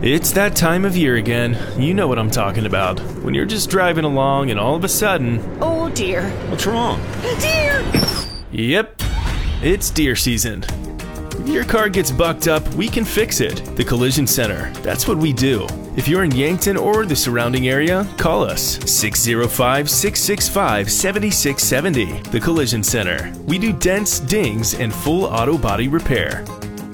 It's that time of year again. You know what I'm talking about. When you're just driving along and all of a sudden... Oh dear. What's wrong? Deer! Yep, it's deer season. If your car gets bucked up, we can fix it. The Collision Center. That's what we do. If you're in Yankton or the surrounding area, call us 605-665-7670. The Collision Center. We do dents, dings, and full auto body repair.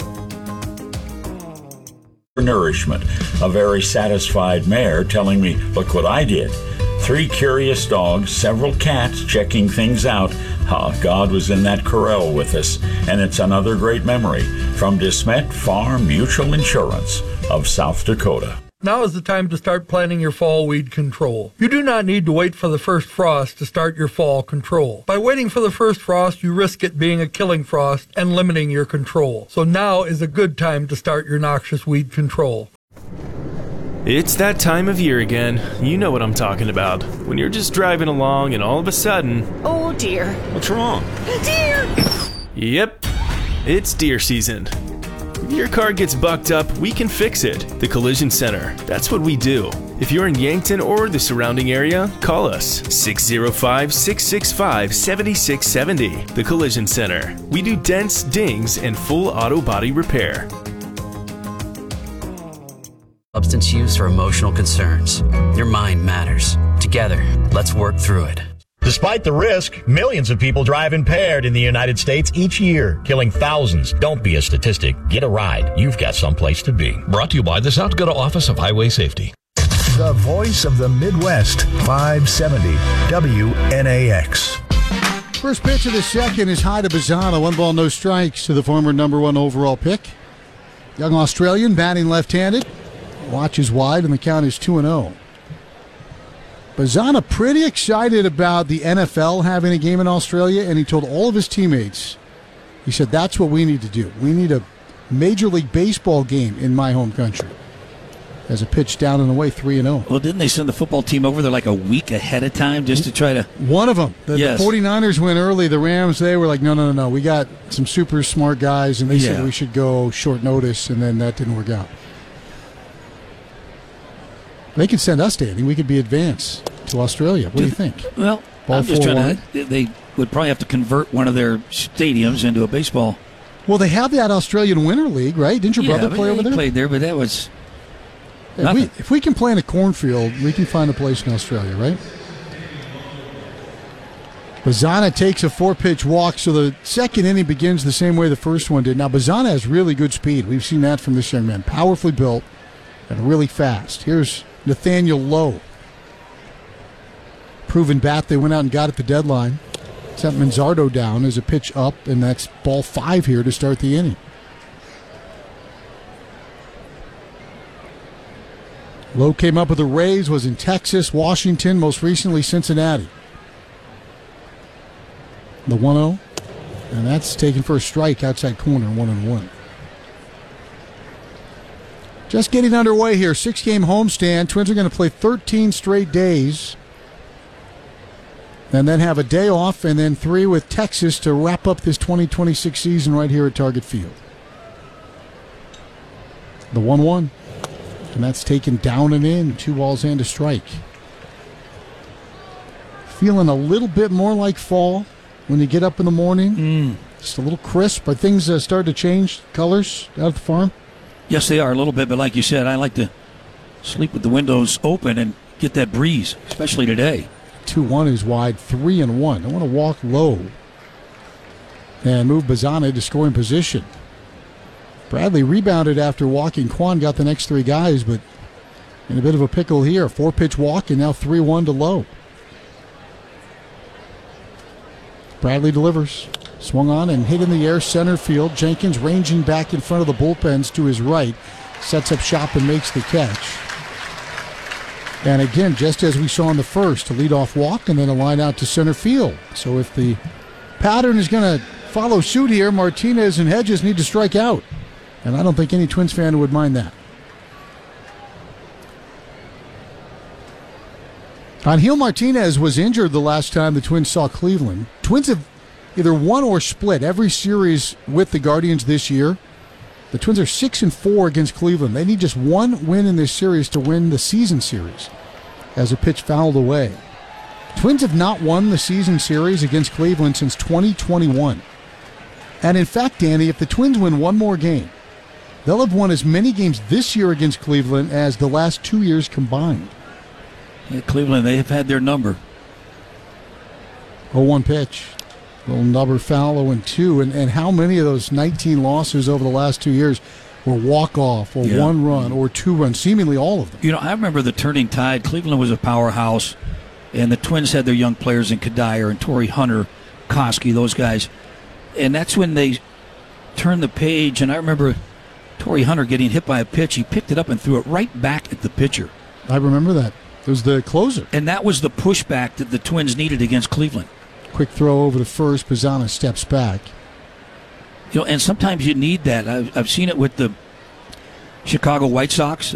Nourishment. A very satisfied mare telling me, look what I did. 3 curious dogs, several cats checking things out. God was in that corral with us. And it's another great memory from DeSmet Farm Mutual Insurance of South Dakota. Now is the time to start planning your fall weed control. You do not need to wait for the first frost to start your fall control. By waiting for the first frost, you risk it being a killing frost and limiting your control. So now is a good time to start your noxious weed control. It's that time of year again. You know what I'm talking about. When you're just driving along and all of a sudden... Oh dear. What's wrong? Deer! Yep, it's deer season. If your car gets bucked up, we can fix it. The Collision Center. That's what we do. If you're in Yankton or the surrounding area, call us 605-665-7670. The Collision Center. We do dents, dings, and full auto body repair. Substance use or emotional concerns. Your mind matters. Together, let's work through it. Despite the risk, millions of people drive impaired in the United States each year, killing thousands. Don't be a statistic. Get a ride. You've got someplace to be. Brought to you by the South Dakota Office of Highway Safety. The voice of the Midwest, 570 WNAX. First pitch of the second is high to Bazzana. 1 ball, no strikes to the former number 1 overall pick. Young Australian batting left-handed. Watches wide, and the count is 2-0. Bazzana pretty excited about the NFL having a game in Australia, and he told all of his teammates, he said, that's what we need to do. We need a Major League Baseball game in my home country. As a pitch down and away, 3-0. Well, didn't they send the football team over there like a week ahead of time just to try to... One of them. The 49ers went early. The Rams, they were like, no. We got some super smart guys, and they said we should go short notice, and then that didn't work out. They could send us, Danny. We could be advanced to Australia. What do you think? Well, I'm just trying to... They would probably have to convert one of their stadiums into a baseball. Well, they have that Australian Winter League, right? Didn't your brother play over there? He played there, but that was... If we can play in a cornfield, we can find a place in Australia, right? Bazzana takes a 4-pitch walk, so the second inning begins the same way the first one did. Now, Bazzana has really good speed. We've seen that from this young man. Powerfully built and really fast. Here's Nathaniel Lowe. Proven bat they went out and got at the deadline. Sent Manzardo down as a pitch up, and that's ball 5 here to start the inning. Lowe came up with the Rays, was in Texas, Washington, most recently Cincinnati. The 1-0, and that's taken for a strike outside corner, 1-1. Just getting underway here, 6-game homestand. Twins are going to play 13 straight days, and then have a day off, and then 3 with Texas to wrap up this 2026 season right here at Target Field. The 1-1. And that's taken down and in. 2 balls and a strike. Feeling a little bit more like fall when you get up in the morning. Just a little crisp. Are things starting to change colors out at the farm? Yes, they are a little bit. But like you said, I like to sleep with the windows open and get that breeze, especially today. 2-1 is wide. 3-1. I want to walk low and move Bazzana to scoring position. Bradley rebounded after walking. Quan got the next 3 guys, but in a bit of a pickle here. 4-pitch walk, and now 3-1 to Lowe. Bradley delivers. Swung on and hit in the air, center field. Jenkins ranging back in front of the bullpens to his right. Sets up shop and makes the catch. And again, just as we saw in the first, a leadoff walk and then a line out to center field. So if the pattern is going to follow suit here, Martinez and Hedges need to strike out. And I don't think any Twins fan would mind that. Angel Martinez was injured the last time the Twins saw Cleveland. Twins have either won or split every series with the Guardians this year. The Twins are 6-4 against Cleveland. They need just one win in this series to win the season series as a pitch fouled away. Twins have not won the season series against Cleveland since 2021. And in fact, Danny, if the Twins win one more game, they'll have won as many games this year against Cleveland as the last 2 years combined. Yeah, Cleveland, they have had their number. 0-1 pitch. Little number foul, 0-2. And how many of those 19 losses over the last 2 years were walk-off or one run or two runs? Seemingly all of them. You know, I remember the turning tide. Cleveland was a powerhouse, and the Twins had their young players in Kadire and Torrey Hunter, Koski, those guys. And that's when they turned the page. And I remember Torrey Hunter getting hit by a pitch. He picked it up and threw it right back at the pitcher. I remember that. It was the closer. And that was the pushback that the Twins needed against Cleveland. Quick throw over to first. Pizzana steps back. You know, and sometimes you need that. I've seen it with the Chicago White Sox.